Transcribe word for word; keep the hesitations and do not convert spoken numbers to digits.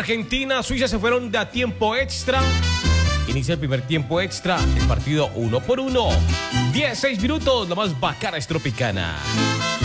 Argentina, Suiza se fueron de a tiempo extra. Inicia el primer tiempo extra, el partido uno por uno. dieciséis minutos, la más bacana es Tropicana.